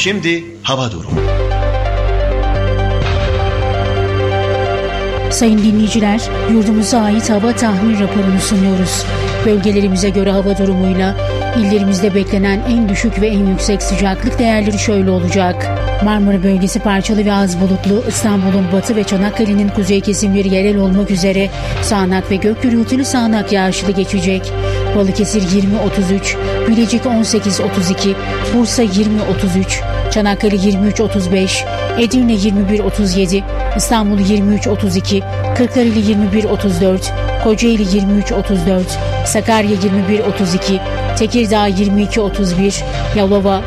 Şimdi hava durumu. Sayın dinleyiciler, yurdumuza ait hava tahmin raporunu sunuyoruz. Bölgelerimize göre hava durumuyla illerimizde beklenen en düşük ve en yüksek sıcaklık değerleri şöyle olacak. Marmara bölgesi parçalı ve az bulutlu, İstanbul'un batı ve Çanakkale'nin kuzey kesimleri yerel olmak üzere sağanak ve gök gürültülü sağanak yağışlı geçecek. Balıkesir 20-33, Bilecik 18-32, Bursa 20-33, Çanakkale 23-35, Edirne 21-37, İstanbul 23-32, Kırklareli 21-34, Kocaeli 23-34, Sakarya 21-32, Tekirdağ 22-31, Yalova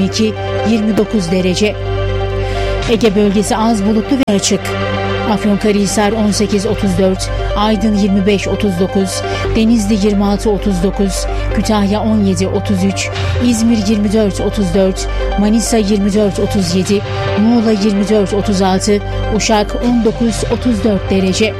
22-29 derece. Ege bölgesi az bulutlu ve açık. Afyonkarahisar 18-34, Aydın 25-39, Denizli 26-39, Kütahya 17-33, İzmir 24-34, Manisa 24-37, Muğla 24-36, Uşak 19-34 derece.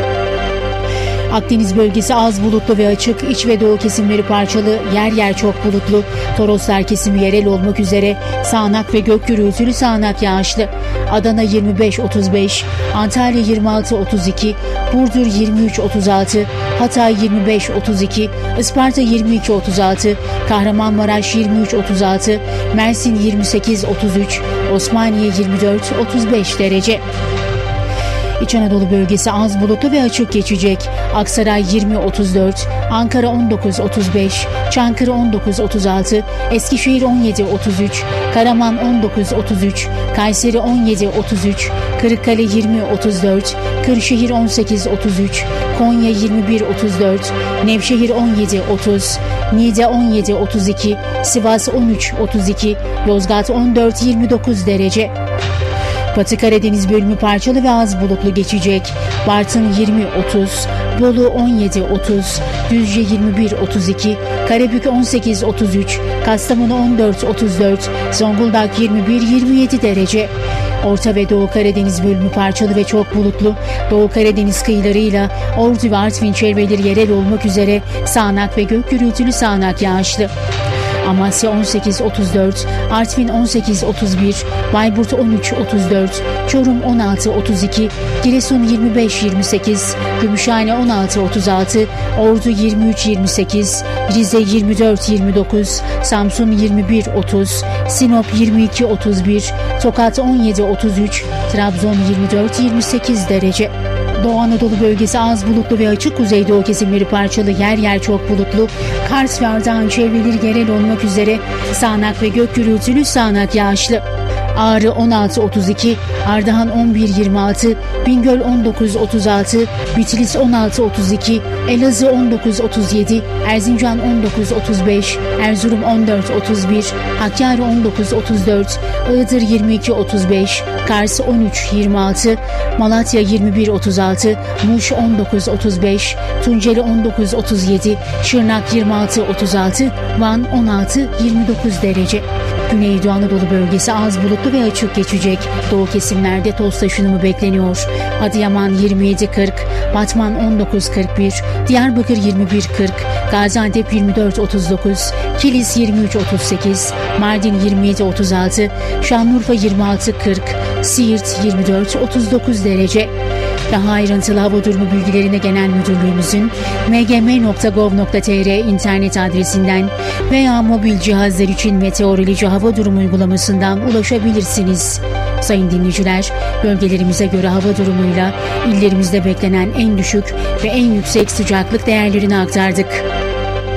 Akdeniz bölgesi az bulutlu ve açık, iç ve doğu kesimleri parçalı, yer yer çok bulutlu, Toroslar kesimi yerel olmak üzere sağanak ve gök gürültülü sağanak yağışlı. Adana 25-35, Antalya 26-32, Burdur 23-36, Hatay 25-32, Isparta 22-36, Kahramanmaraş 23-36, Mersin 28-33, Osmaniye 24-35 derece. İç Anadolu bölgesi az bulutlu ve açık geçecek. Aksaray 20-34, Ankara 19-35, Çankırı 19-36, Eskişehir 17-33, Karaman 19-33, Kayseri 17-33, Kırıkkale 20-34, Kırşehir 18-33, Konya 21-34, Nevşehir 17-30, Niğde 17-32, Sivas 13-32, Yozgat 14-29 derece. Batı Karadeniz bölümü parçalı ve az bulutlu geçecek. Bartın 20-30, Bolu 17-30, Düzce 21-32, Karabük 18-33, Kastamonu 14-34, Zonguldak 21-27 derece. Orta ve Doğu Karadeniz bölümü parçalı ve çok bulutlu. Doğu Karadeniz kıyılarıyla Ordu ve Artvin çevreleri yerel olmak üzere sağanak ve gök gürültülü sağanak yağışlı. Amasya 18-34, Artvin 18-31, Bayburt 13-34, Çorum 16-32, Giresun 25-28, Gümüşhane 16-36, Ordu 23-28, Rize 24-29, Samsun 21-30, Sinop 22-31, Tokat 17-33, Trabzon 24-28 derece. Doğu Anadolu bölgesi az bulutlu ve açık, kuzeydoğu kesimleri parçalı, yer yer çok bulutlu, Kars ve Ardahan çevreleri yerel olmak üzere sağanak ve gök gürültülü sağanak yağışlı. Ağrı 16-32, Ardahan 11-26, Bingöl 19-36, Bitlis 16-32, Elazığ 19-37, Erzincan 19-35, Erzurum 14-31, Hakkari 19-34, Iğdır 22-35, Kars 13-26, Malatya 21-36, Muş 19-35, Tunceli 19-37, Şırnak 26-36, Van 16-29 derece. Güneydoğu Anadolu bölgesi az bulutlu ve açık geçecek. Doğu kesimlerde toz taşınımı bekleniyor. Adıyaman 27-40, Batman 19-41, Diyarbakır 21-40, Gaziantep 24-39, Kilis 23-38, Mardin 27-36, Şanlıurfa 26-40, Siirt 24-39 derece. Daha ayrıntılı hava durumu bilgilerine Genel Müdürlüğümüzün mgm.gov.tr internet adresinden veya mobil cihazlar için meteoroloji hava durumu uygulamasından ulaşabilirsiniz. Sayın dinleyiciler, bölgelerimize göre hava durumuyla illerimizde beklenen en düşük ve en yüksek sıcaklık değerlerini aktardık.